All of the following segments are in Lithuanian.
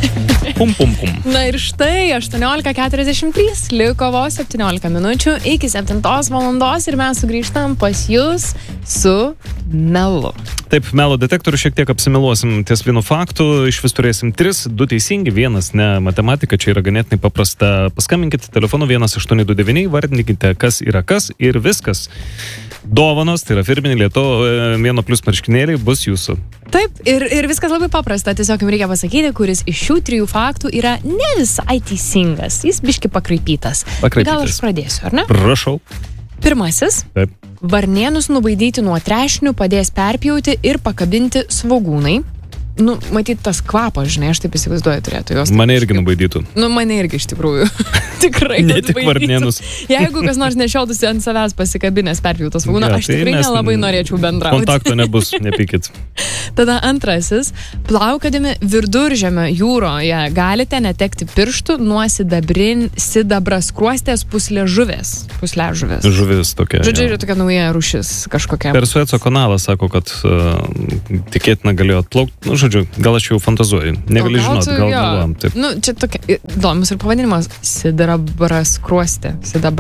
Pum, pum, pum. Na ir štai 18:43, liko vos 17 minučių iki 7 valandos ir mes sugrįžtam pas jūs su melu. Taip, melo detektorių šiek tiek apsimeluosim ties vienu faktu. Iš vis turėsim 3, 2 teisingi, 1 ne. Matematika čia yra ganėtinai paprasta. Paskambinkite telefonu 1829, vardinkite, kas yra kas ir viskas. Dovanos, tai yra firminį Lietuvo 1+ marškinėliai bus jūsų. Taip, ir viskas labai paprasta. Tiesiog jums reikia pasakyti, kuris iš šių 3 faktų yra ne visai teisingas. Jis biški pakraipytas. Gal aš pradėsiu, ar ne? Prašau. Pirmasis. Taip. Varnėnus nubaidyti nuo trešnių padės perpjauti ir pakabinti svogūnai. Nu, matyt, tas kvapas, žinai, aš taip įsivaizduoju turėtų jos. Mane irgi nubaidytų. Nu, mane irgi iš tikrųjų. Tikrai. Ne tik varnėnus. Jeigu kas nors nešiotųsi ant savęs pasikabinės perpjautas svogūną, aš tikrai nelabai norėčiau bendrauti. Kontakto nebus, nepykit. Tada antrasis. Plaukiodami Viduržemio jūroje galite netekti pirštų nuo sidabraskruostės pusliažuvės. Žuvis tokia. Žodžiu, yra tokia nauja rūšis kažkokia. Per Sueco kanalą sako, kad tikėtina galėjo atplaukti. Nu, žodžiu, gal aš jau fantazuoju. Negali žinoti, gal galvojam. Taip. Nu, čia tokia įdomus ir pavadinimas. Sidabraskruostė.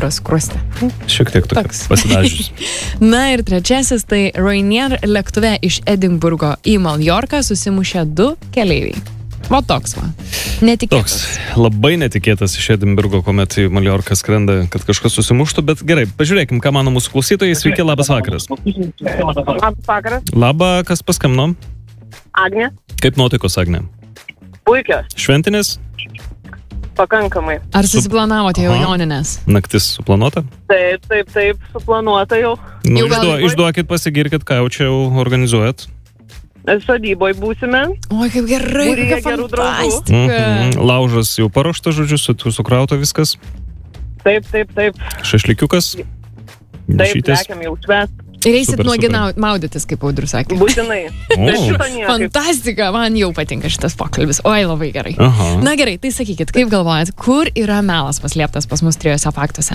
Šiek tiek toks pasidažius. Na ir trečiasis, tai Ryanair lėktuve iš Edinburgo į Maljorką susimušė 2 keleiviai. O toks va. Netikėtas. Toks labai netikėtas iš Edinburgo, kuomet į Maljorką skrenda, kad kažkas susimuštų, bet gerai, pažiūrėkim, ką mano mūsų klausytojai. Sveiki, labas vakaras. Labas vakaras. Labą, kas paskambino? Agnė. Kaip nuotaikos, Agnė? Puikios. Šventinės? Pakankamai. Ar susiplanavote jau joninės? Naktis suplanuota? Taip, suplanuota jau. Nu, išduokit, pasigirkit, ką jau čia organizuojat. Sodyboj būsime. Oi, kaip gerai, kokia fantastika. Laužas jau paruoštas, žodžiu, sukrauta viskas. Taip. Šašlikiukas? Taip, lekiam jau švęst. Ir eisit nuogi maudytis, kaip Audrius sakė. Būtinai. Fantastika, man jau patinka šitas pokalbis. Oi, labai gerai. Aha. Na gerai, tai sakykit, kaip galvojat, kur yra melas paslėptas pas mus 3 faktuose?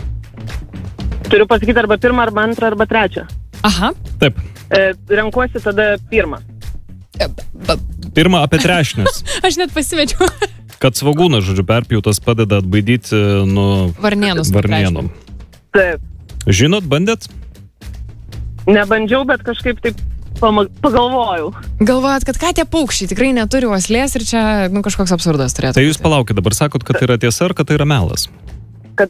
Turiu pasakyti arba 1, arba 2, arba 3. Aha. Taip. Renkuosi tada 1. 1 apie trešnes. Aš net pasimečiau. Kad svogūnas, žodžiu, perpjautas padeda atbaidyti nuo varnėnų. Taip. Žinot, bandėt? Nebandžiau, bet kažkaip taip pagalvojau. Galvojat, kad ką tie paukščiai tikrai neturi uoslės ir čia kažkoks absurdas turėtų. Tai jūs palaukit, dabar sakot, kad tai yra tiesa ar kad tai yra melas? Kad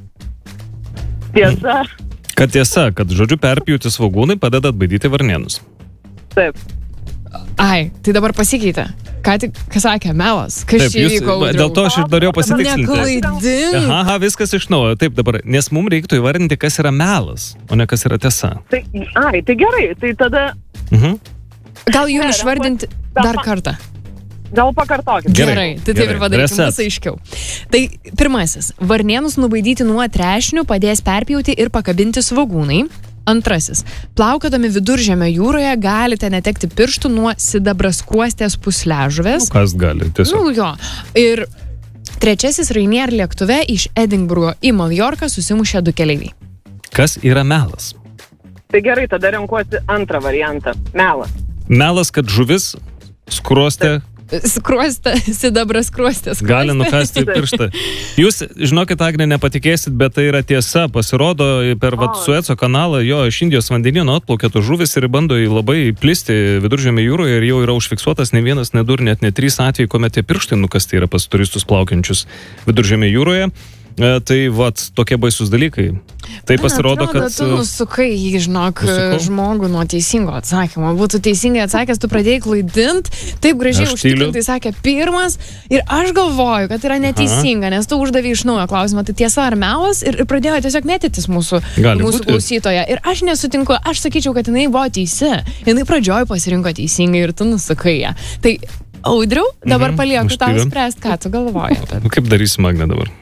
tiesa. Kad tiesa, kad, žodžiu, perpjauti svogūnai padeda atbaidyti varnėnus. Taip. Ai, tai dabar pasikeitė. Ką tik, kas sakė, melas? Kas čia įvyko? Dėl to aš ir norėjau pasitikslinti. Neklaidink. Aha, viskas iš naujo. Taip, dabar, nes mums reiktų įvardinti, kas yra melas, o ne kas yra tiesa. Tai gerai, tai tada... Gal jums išvardinti dar kartą? Gal pakartokit. Gerai, tai taip ir padarykim, bus aiškiau. Tai pirmasis. Varnėnus nubaidyti nuo trešnių padės perpjauti ir pakabinti svogūnai. Antrasis. Plaukiodami Viduržemio jūroje galite netekti pirštų nuo sidabraskruostės pusliažuvės. Kas gali, tiesiog. Jo. Ir trečiasis, Ryanair lėktuve iš Edinburgo į Maljorką susimušė 2 keleiviai. Kas yra melas? Tai gerai, tada renkuosi 2 variantą. Melas. Melas, kad žuvis skruostė... Sidabraskruostės. Gali nukasti pirštą. Jūs, žinokit, Agnė, nepatikėsit, bet tai yra tiesa. Pasirodo, per Sueco kanalą jo iš Indijos vandenyno atplaukė tos žuvis ir bando labai plisti Viduržemio jūroje ir jau yra užfiksuotas ne 1, ne 2, net ne 3 atvejai, kuomet tie pirštai nukasti yra pas turistus plaukiančius Viduržemio jūroje. Tai vat, tokie baisus dalykai. Tai pasirodo, kad... Tu nusukai jį, žinok, žmogų nuo teisingo atsakymo. Būtų teisingai atsakęs, tu pradėjai klaidint, taip gražiai užtikrintai sakė 1 ir aš galvoju, kad yra neteisinga, nes tu uždavė iš naujo klausimą, tai tiesa ar melas ir pradėjo tiesiog netytis mūsų klausytoją. Ir aš nesutinku, aš sakyčiau, kad jinai buvo teisi. Jinai pradžioj pasirinko teisingai ir tu nusukai ją. Tai, Audriau, dabar palieku tau spręst, ką tu galvoji. Kaip darysim, Agnė, dabar?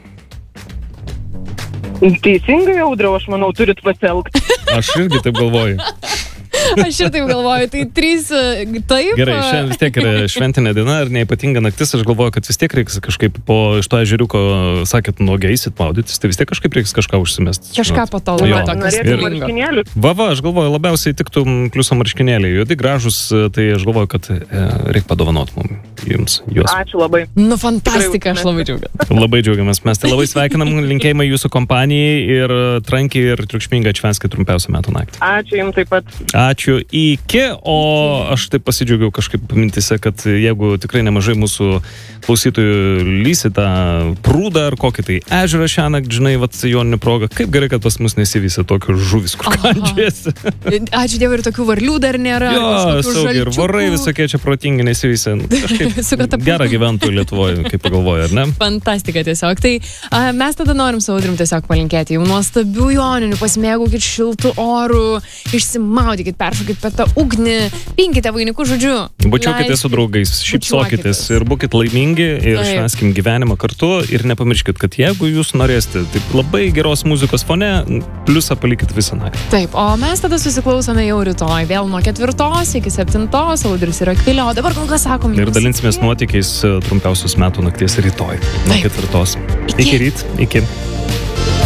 Teisingai, Audriau, aš manau, turit pasielgti. Aš irgi taip galvoju. Aš ir taip galvoju, tai 3 taip. Gerai, šiandien vis tiek yra šventinė diena ir neypatinga naktis, aš galvoju, kad vis tiek reiks kažkaip po iš to ežeriuko, sakėt, nuogeisit maudytis, tai vis tiek kažkaip reiks kažką užsimesti. Kažką patologą. Va, aš galvoju, labiausiai tiktų pliuso marškinėliai, juodi gražus, tai aš galvoju, kad reikia padovanot jums juos. Ačiū labai. Nu, fantastika, aš labai džiaugiuosi. Labai džiaugiamės, mes tai labai sveikinam, linkėjimai jūsų kompanijai ir trankiai ir triukšmingai atšvęskite trumpiausią metų naktį. Ačiū jums taip pat. Ačiū, iki, o aš taip pasidžiaugiau kažkaip mintise, kad jeigu tikrai nemažai mūsų klausytojų lysi tą prūdą ar kokį tai ežerą šiąnakt, žinai, vat joninių progą, kaip gerai, kad pas mus nesivysia tokios žuvis, kur kandžiasi. Ačiū Dievui, ir tokių varlių dar nėra. Jo, saugiai, ir varai visokie čia protingi nesivysia. Kažkaip gerą gyventų Lietuvoje, kaip pagalvoju, ar ne? Fantastika tiesiog. Tai mes tada norim savo Audrium tiesiog palinkėti jau nuostabių joninių, pasimėgaukit šiltų orų, išsimaudykit, peršokit per tą ugnį, pinkite vainikus, žodžiu. Bučiuokitės su draugais, šypsokitės ir būkit laimingi ir švęskim gyvenimą kartu ir nepamirškit, kad jeigu jūs norėsite taip labai geros muzikos fone, pliusą palikit visą naktį. Taip, o mes tada susiklausome jau rytoj, vėl nuo 4 iki 7, Audrius ir Akvilė, o dabar kol kas sakom. Ir dalinsimės nuotykiais trumpiausios metų nakties rytoj, nuo 4. Iki ryt, iki.